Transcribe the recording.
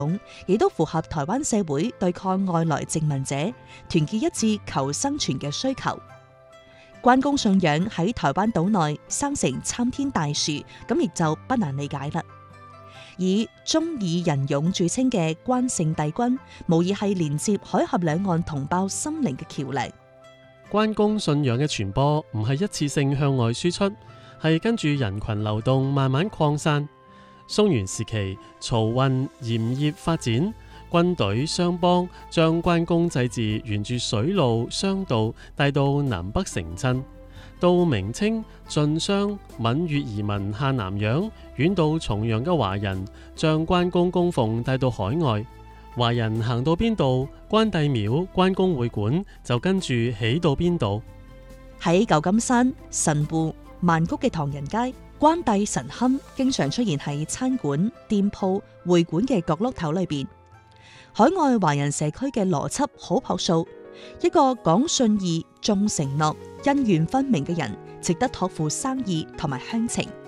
亦都符合台灣社會對抗外來殖民者、團結一致求生存嘅需求。關公信仰喺台灣島內生成參天大樹，咁亦就不難理解啦。以忠義仁勇著稱嘅關聖帝君，無疑係連接海峽兩岸同胞心靈嘅橋樑。 關公信仰嘅傳播唔係一次性向外輸出，係跟住人群流動慢慢擴散。宋元時期，漕運鹽業發展，軍隊商幫將關公祭祀沿住水路、商道帶到南北城鎮。到明清，晉商閩粵移民下南洋，遠到重洋嘅華人將關公供奉帶到海外。華人行到邊度，關帝廟、關公會館就跟住起到邊度。 喺舊金山、神戶、曼谷嘅唐人街，關帝神龕經常出現喺餐館、店鋪、會館嘅角落頭裏邊。海外華人社區嘅邏輯好樸素，一個講信義、重承諾、恩怨分明嘅人，值得託付生意同埋鄉情。